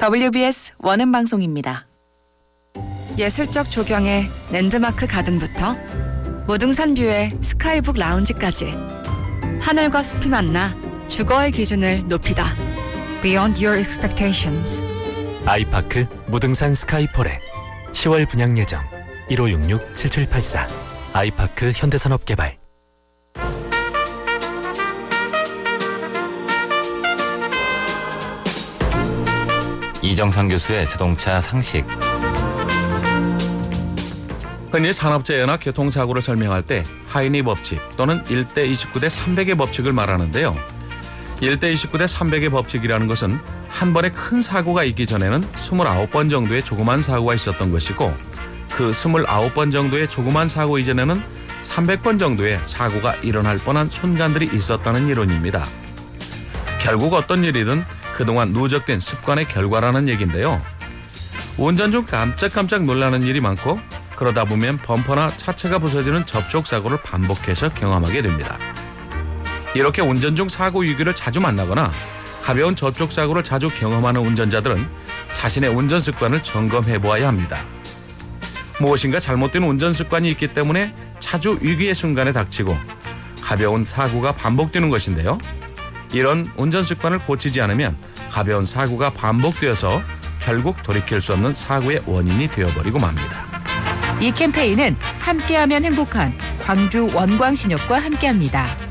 WBS 원음방송입니다. 예술적 조경의 랜드마크 가든부터 무등산 뷰의 스카이북 라운지까지 하늘과 숲이 만나 주거의 기준을 높이다. Beyond your expectations. 아이파크 무등산 스카이포레 10월 분양 예정 1566-7784 아이파크 현대산업개발. 이정상 교수의 자동차 상식. 흔히 산업재해나 교통사고를 설명할 때 하이니 법칙 또는 1대 29대 300의 법칙을 말하는데요. 1대 29대 300의 법칙이라는 것은 한 번에 큰 사고가 있기 전에는 29번 정도의 조그만 사고가 있었던 것이고, 그 29번 정도의 조그만 사고 이전에는 300번 정도의 사고가 일어날 뻔한 순간들이 있었다는 이론입니다. 결국 어떤 일이든 그동안 누적된 습관의 결과라는 얘기인데요. 운전 중 깜짝깜짝 놀라는 일이 많고, 그러다 보면 범퍼나 차체가 부서지는 접촉사고를 반복해서 경험하게 됩니다. 이렇게 운전 중 사고 위기를 자주 만나거나 가벼운 접촉사고를 자주 경험하는 운전자들은 자신의 운전 습관을 점검해 보아야 합니다. 무엇인가 잘못된 운전 습관이 있기 때문에 자주 위기의 순간에 닥치고 가벼운 사고가 반복되는 것인데요. 이런 운전 습관을 고치지 않으면 가벼운 사고가 반복되어서 결국 돌이킬 수 없는 사고의 원인이 되어버리고 맙니다. 이 캠페인은 함께하면 행복한 광주 원광신욕과 함께합니다.